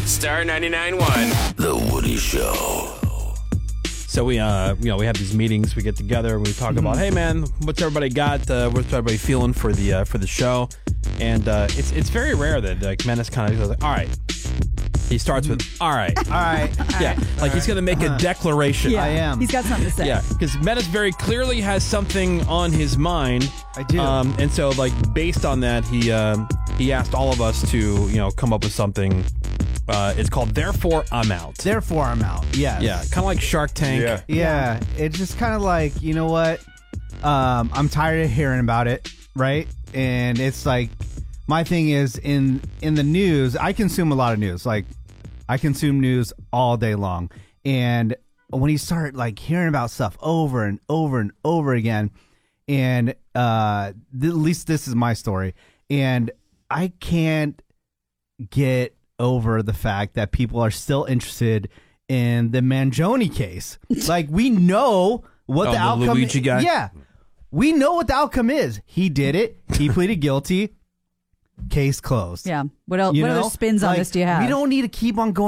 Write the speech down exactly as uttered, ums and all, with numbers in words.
Star ninety-nine point one. The Woody Show. So we, uh, you know, we have these meetings. We get together and we talk mm-hmm. about, hey man, what's everybody got? Uh, what's everybody feeling for the uh, for the show? And uh, it's it's very rare that like Menace kind of goes like, all right. He starts with, all right. All right. Yeah, all like right. he's going to make a declaration. Yeah, I am. He's got something to say. Yeah, because Menace very clearly has something on his mind. I do. Um, and so, like, based on that, he um, he asked all of us to, you know, come up with something. Uh, it's called Therefore I'm Out. Therefore I'm out. Yes. Yeah, kind of like Shark Tank. Yeah. Yeah. It's just kind of like, you know what? Um, I'm tired of hearing about it, right? And it's like, my thing is in in the news, I consume a lot of news. Like, I consume news all day long. And when you start like hearing about stuff over and over and over again, and uh, th- at least this is my story, and I can't get over the fact that people are still interested in the Mangione case. Like, we know what Oh, the the outcome Luigi guy? Yeah. We know what the outcome is. He did it. He pleaded guilty. Case closed. Yeah. What else? You What know? other spins on Like, this do you have? We don't need to keep on going